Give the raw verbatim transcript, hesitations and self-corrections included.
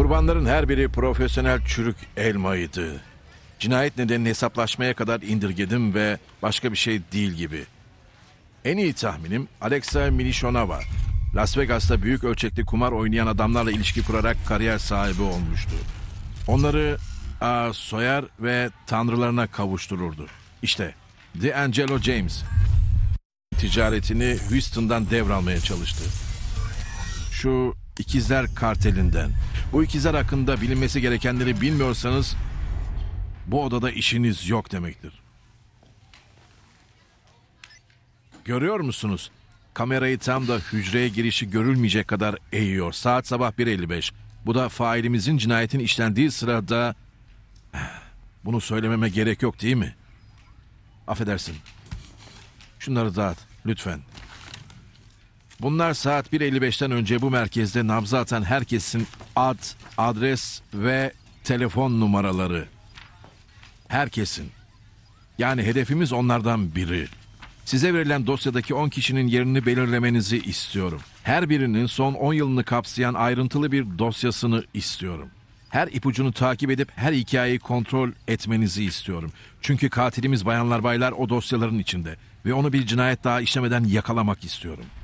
Kurbanların her biri profesyonel çürük elmaydı. Cinayet nedenini hesaplaşmaya kadar indirgedim ve başka bir şey değil gibi. En iyi tahminim Alexa Milishonova. Las Vegas'ta büyük ölçekli kumar oynayan adamlarla ilişki kurarak kariyer sahibi olmuştu. Onları a, soyar ve tanrılarına kavuştururdu. İşte D'Angelo James ticaretini Houston'dan devralmaya çalıştı. Şu ikizler kartelinden. Bu ikizler hakkında bilinmesi gerekenleri bilmiyorsanız bu odada işiniz yok demektir. Görüyor musunuz? Kamerayı tam da hücreye girişi görülmeyecek kadar eğiyor. Saat sabah bir elli beş. Bu da failimizin cinayetin işlendiği sırada... Bunu söylememe gerek yok değil mi? Affedersin. Şunları dağıt lütfen. Bunlar saat bir elli beşten önce bu merkezde nabza atan herkesin ad, adres ve telefon numaraları. Herkesin. Yani hedefimiz onlardan biri. Size verilen dosyadaki on kişinin yerini belirlemenizi istiyorum. Her birinin son on yılını kapsayan ayrıntılı bir dosyasını istiyorum. Her ipucunu takip edip her hikayeyi kontrol etmenizi istiyorum. Çünkü katilimiz bayanlar baylar o dosyaların içinde ve onu bir cinayet daha işlemeden yakalamak istiyorum.